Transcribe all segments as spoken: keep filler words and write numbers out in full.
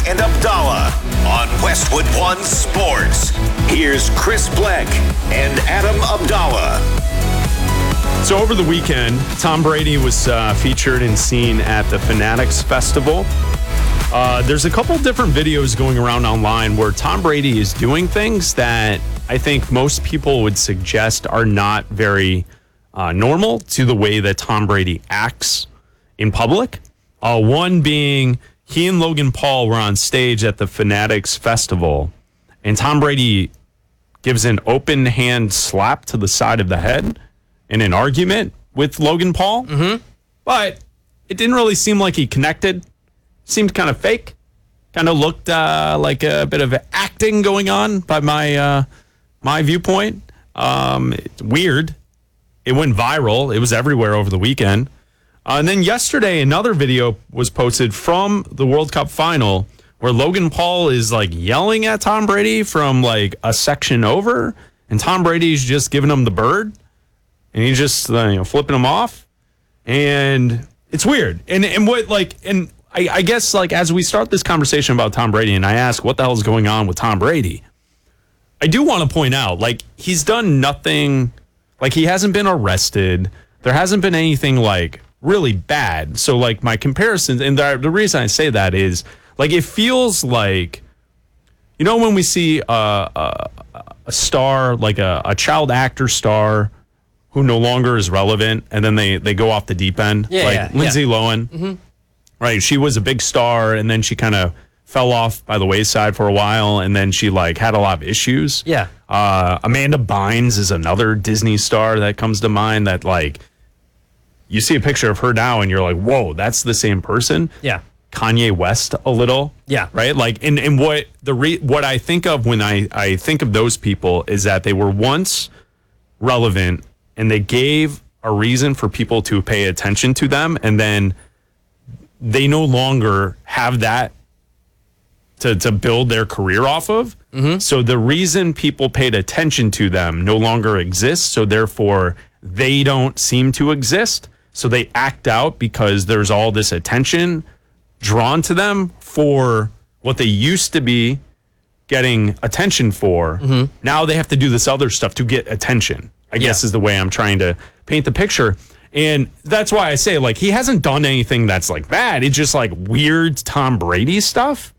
and Abdallah on Westwood One Sports. Here's Chris Bleck and Adam Abdallah. So over the weekend, Tom Brady was uh, featured and seen at the Fanatics Festival. Uh, there's a couple different videos going around online where Tom Brady is doing things that I think most people would suggest are not very uh, normal to the way that Tom Brady acts in public. Uh, one being he and Logan Paul were on stage at the Fanatics Festival, and Tom Brady gives an open hand slap to the side of the head in an argument with Logan Paul. Mm-hmm. But it didn't really seem like he connected. Seemed kind of fake. Kind of looked uh, like a bit of acting going on by my uh, my viewpoint. Um, it's weird. It went viral. It was everywhere over the weekend. Uh, and then yesterday, another video was posted from the World Cup final where Logan Paul is like yelling at Tom Brady from like a section over, and Tom Brady's just giving him the bird, and he's just uh, you know flipping him off, and it's weird. And and what like and I, I guess like as we start this conversation about Tom Brady, and I ask what the hell is going on with Tom Brady, I do want to point out like he's done nothing, like he hasn't been arrested, there hasn't been anything like really bad. So like my comparisons, and the, the reason I say that is like it feels like, you know, when we see a, a, a star, like a, a child actor star who no longer is relevant, and then they, they go off the deep end, yeah, like yeah, Lindsay yeah. Lohan, mm-hmm. right? She was a big star, and then she kind of fell off by the wayside for a while, and then she like had a lot of issues. Yeah. Uh, Amanda Bynes is another Disney star that comes to mind that like, you see a picture of her now and you're like, whoa, that's the same person. Yeah. Kanye West a little. Yeah. Right? Like, and, and what the re, what I think of when I, I think of those people is that they were once relevant and they gave a reason for people to pay attention to them, and then they no longer have that to, to build their career off of. Mm-hmm. So the reason people paid attention to them no longer exists. So therefore they don't seem to exist. So they act out because there's all this attention drawn to them for what they used to be getting attention for. Mm-hmm. Now they have to do this other stuff to get attention, I yeah. guess is the way I'm trying to paint the picture. And that's why I say, like, he hasn't done anything that's like bad. It's just like weird Tom Brady stuff.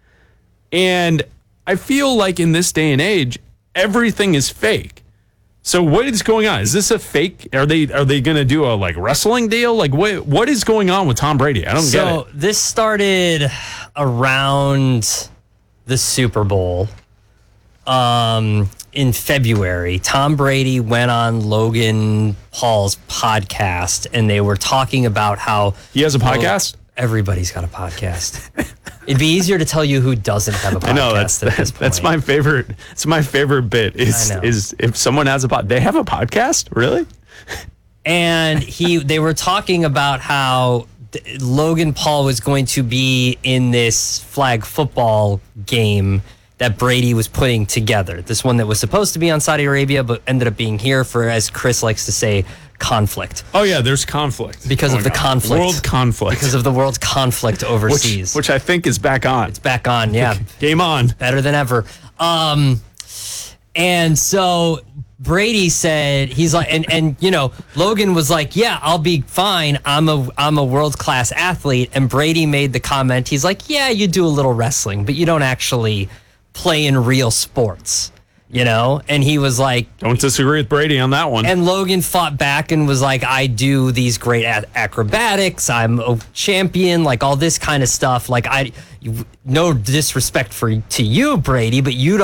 And I feel like in this day and age, everything is fake. So what is going on? Is this a fake? Are they are they going to do a like wrestling deal? Like what what is going on with Tom Brady? I don't so get it. So this started around the Super Bowl um, in February. Tom Brady went on Logan Paul's podcast, and they were talking about how he has a podcast. Oh, everybody's got a podcast. It'd be easier to tell you who doesn't have a podcast. I know that's at this that, that's point. my favorite. It's my favorite bit. Is is if someone has a pod, they have a podcast, really? And he, they were talking about how th- Logan Paul was going to be in this flag football game that Brady was putting together. This one that was supposed to be on Saudi Arabia, but ended up being here for, as Chris likes to say, conflict. Oh yeah, there's conflict because of the on. conflict, world conflict, because of the world's conflict overseas, which, which I think is back on. It's back on, yeah. Game on, better than ever. Um, and so Brady said he's like, and and you know, Logan was like, yeah, I'll be fine. I'm a I'm a world class athlete. And Brady made the comment, he's like, yeah, you do a little wrestling, but you don't actually play in real sports. You know, and he was like, don't disagree with Brady on that one. And Logan fought back and was like, I do these great acrobatics. I'm a champion, like all this kind of stuff. Like, I, no disrespect for to you, Brady, but you don't.